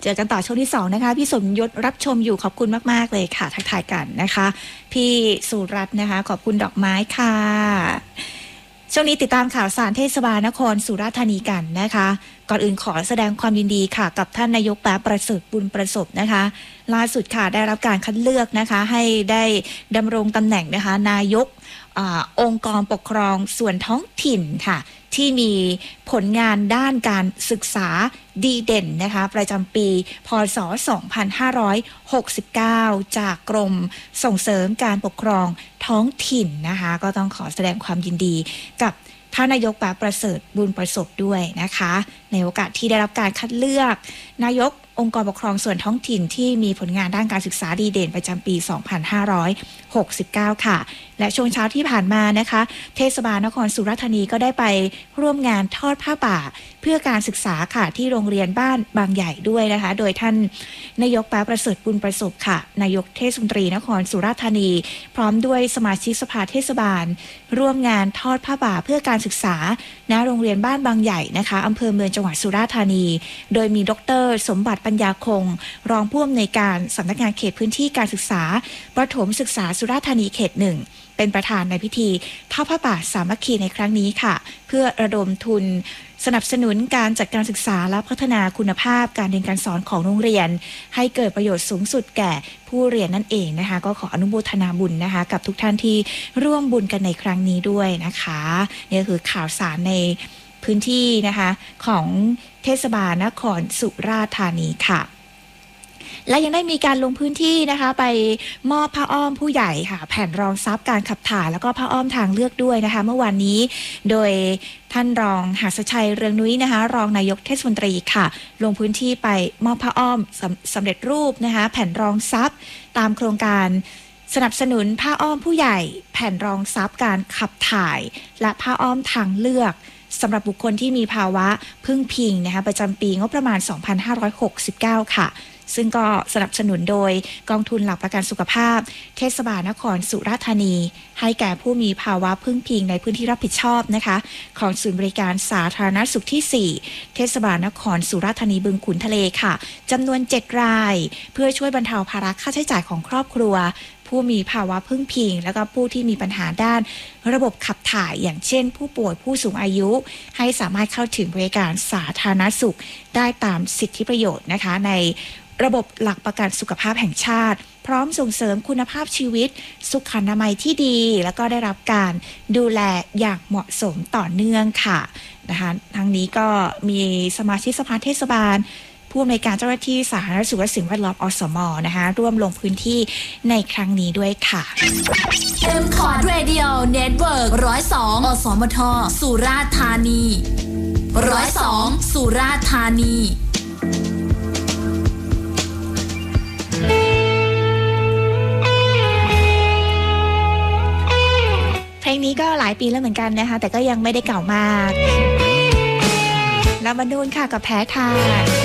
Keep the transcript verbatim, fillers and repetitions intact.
อกันต่อช่วงที่สองนะคะพี่สมยศรับชมอยู่ขอบคุณมากๆเลยค่ะทักทายกันนะคะพี่สุรัตน์นะคะขอบคุณดอกไม้ค่ะช่วงนี้ติดตามข่าวสารเทศบาลนครสุราษฎร์ธานีกันนะคะก่อนอื่นขอแสดงความยินดีค่ะกับท่านนายกแป๊ะประเสริฐบุญประสบนะคะล่าสุดค่ะได้รับการคัดเลือกนะคะให้ได้ดำรงตำแหน่งนะคะนายกอองค์กรปกครองส่วนท้องถิ่นค่ะที่มีผลงานด้านการศึกษาดีเด่นนะคะประจำปีพ.ศ. สองพันห้าร้อยหกสิบเก้าจากกรมส่งเสริมการปกครองท้องถิ่นนะคะก็ต้องขอแสดงความยินดีกับท่านนายกแป๊ะประเสริฐบุญประสบด้วยนะคะในโอกาสที่ได้รับการคัดเลือกนายกองค์กรปกครองส่วนท้องถิ่นที่มีผลงานด้านการศึกษาดีเด่นประจำปีสองพันห้าร้อยหกสิบเก้าค่ะและช่วงเช้าที่ผ่านมานะคะเทศบาลนครสุราษฎร์ธานีก็ได้ไปร่วมงานทอดผ้าป่าเพื่อการศึกษาค่ะที่โรงเรียนบ้านบางใหญ่ด้วยนะคะโดยท่านนายกแป๊ะประเสริฐบุญประสบค่ะนายกเทศมนตรีนครสุราษฎร์ธานีพร้อมด้วยสมาชิกสภาเทศบาลร่วมงานทอดผ้าป่าเพื่อการศึกษาณโรงเรียนบ้านบางใหญ่นะคะอำเภอเมืองจังหวัดสุราษฎร์ธานีโดยมีดร.สมบัติปัญญาคงรองผู้อำนวยการสำนักงานเขตพื้นที่การศึกษาประถมศึกษาสุราษฎร์ธานีเขตหนึ่งเป็นประธานในพิธีทอดผ้าป่าสามัคคีในครั้งนี้ค่ะเพื่อระดมทุนสนับสนุนการจัดการศึกษาและพัฒนาคุณภาพการเรียนการสอนของโรงเรียนให้เกิดประโยชน์สูงสุดแก่ผู้เรียนนั่นเองนะคะก็ขออนุโมทนาบุญนะคะกับทุกท่านที่ร่วมบุญกันในครั้งนี้ด้วยนะคะนี่คือข่าวสารในพื้นที่นะคะของเทศบาลนครสุราษฎร์ธานีค่ะและยังได้มีการลงพื้นที่นะคะไปมอบผ้าอ้อมผู้ใหญ่ค่ะแผ่นรองซับการขับถ่ายแล้วก็ผ้าอ้อมทางเลือกด้วยนะคะเมื่อวานนี้โดยท่านรองหาสชัยเรืองนุ้ยนะคะรองนายกเทศมนตรีค่ะลงพื้นที่ไปมอบผ้าอ้อมสำสำเร็จรูปนะคะแผ่นรองซับตามโครงการสนับสนุนผ้าอ้อมผู้ใหญ่แผ่นรองซับการขับถ่ายและผ้าอ้อมทางเลือกสำหรับบุคคลที่มีภาวะพึ่งพิงนะคะประจำปีงบประมาณสองพันห้าร้อยหกสิบเก้าค่ะซึ่งก็สนับสนุนโดยกองทุนหลักประกันสุขภาพเทศบาลนครสุราษฎร์ธานีให้แก่ผู้มีภาวะพึ่งพิงในพื้นที่รับผิดชอบนะคะของศูนย์บริการสาธารณสุขที่สี่เทศบาลนครสุราษฎร์ธานีบึงขุนทะเลค่ะจำนวนเจ็ดรายเพื่อช่วยบรรเทาภาระค่าใช้จ่ายของครอบครัวผู้มีภาวะพึ่งพิงแล้วก็ผู้ที่มีปัญหาด้านระบบขับถ่ายอย่างเช่นผู้ป่วยผู้สูงอายุให้สามารถเข้าถึงบริการสาธารณสุขได้ตามสิทธิประโยชน์นะคะในระบบหลักประกันสุขภาพแห่งชาติพร้อมส่งเสริมคุณภาพชีวิตสุขอนามัยที่ดีแล้วก็ได้รับการดูแลอย่างเหมาะสมต่อเนื่องค่ะนะคะทั้งนี้ก็มีสมาชิกสภาเทศบาลผู้อำนวยการเจ้าหน้าที่สาธารณสุขและสิ่งแวดล้อมอสมนะคะร่วมลงพื้นที่ในครั้งนี้ด้วยค่ะ M Cord Radio Network หนึ่งศูนย์สองอสมทสุราษฎร์ธานีหนึ่งศูนย์สองสุราษฎร์ธานีเพลงนี้ก็หลายปีแล้วเหมือนกันนะคะแต่ก็ยังไม่ได้เก่ามากแล้วมาดูนค่ะกับแพ้ทาง